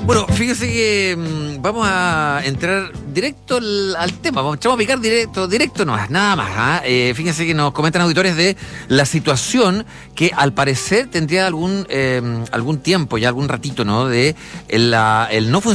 Bueno, fíjese que vamos a entrar directo al tema, vamos a picar directo nomás, nada más. Fíjense que nos comentan auditores de la situación que al parecer tendría algún tiempo, ya algún ratito, ¿no? De el no